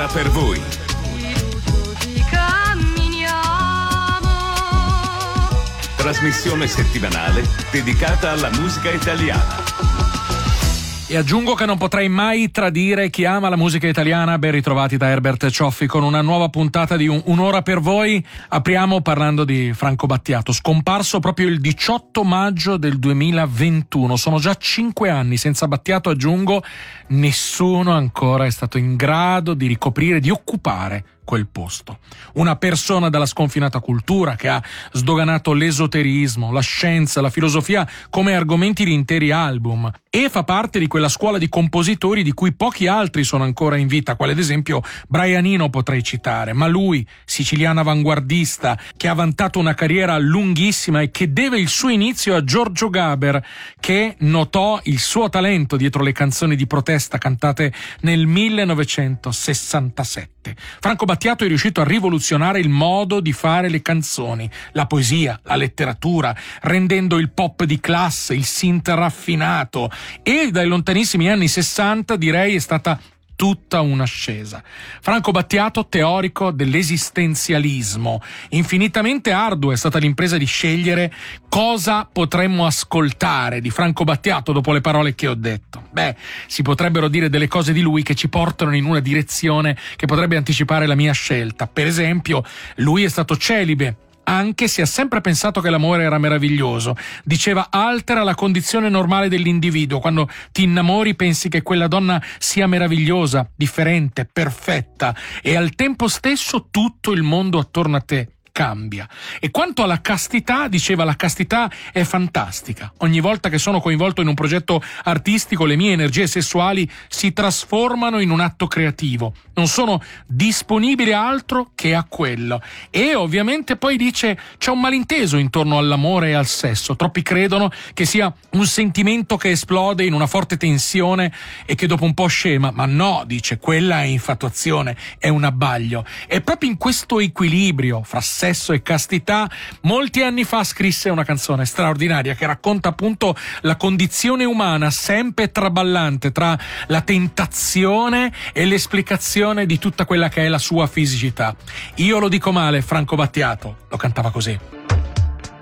Un'ora per voi. Trasmissione settimanale dedicata alla musica italiana. E aggiungo che non potrei mai tradire chi ama la musica italiana. Ben ritrovati da Herbert Cioffi con una nuova puntata di Un'ora per voi. Apriamo parlando di Franco Battiato, scomparso proprio il 18 maggio del 2021. Sono già 5 anni. Senza Battiato, aggiungo, nessuno ancora è stato in grado di ricoprire, di occupare quel posto. Una persona dalla sconfinata cultura che ha sdoganato l'esoterismo, la scienza, la filosofia come argomenti di interi album, e fa parte di quella scuola di compositori di cui pochi altri sono ancora in vita, quale ad esempio Brian Eno potrei citare, ma lui, siciliano avanguardista, che ha vantato una carriera lunghissima e che deve il suo inizio a Giorgio Gaber, che notò il suo talento dietro le canzoni di protesta cantate nel 1967. Franco Battiato è riuscito a rivoluzionare il modo di fare le canzoni, la poesia, la letteratura, rendendo il pop di classe, il synth raffinato, e dai lontanissimi anni 60 direi è stata tutta un'ascesa. Franco Battiato, teorico dell'esistenzialismo. Infinitamente ardua è stata l'impresa di scegliere cosa potremmo ascoltare di Franco Battiato dopo le parole che ho detto. Si potrebbero dire delle cose di lui che ci portano in una direzione che potrebbe anticipare la mia scelta. Per esempio, lui è stato celibe, anche se ha sempre pensato che l'amore era meraviglioso. Diceva: altera la condizione normale dell'individuo. Quando ti innamori pensi che quella donna sia meravigliosa, differente, perfetta, e al tempo stesso tutto il mondo attorno a te cambia. E quanto alla castità, diceva: la castità è fantastica. Ogni volta che sono coinvolto in un progetto artistico, le mie energie sessuali si trasformano in un atto creativo. Non sono disponibile a altro che a quello. E ovviamente poi dice: c'è un malinteso intorno all'amore e al sesso. Troppi credono che sia un sentimento che esplode in una forte tensione e che dopo un po' scema. Ma no, dice, quella è infatuazione, è un abbaglio. E proprio in questo equilibrio fra sesso e castità, molti anni fa scrisse una canzone straordinaria che racconta appunto la condizione umana sempre traballante tra la tentazione e l'esplicazione di tutta quella che è la sua fisicità. Io lo dico male, Franco Battiato lo cantava così.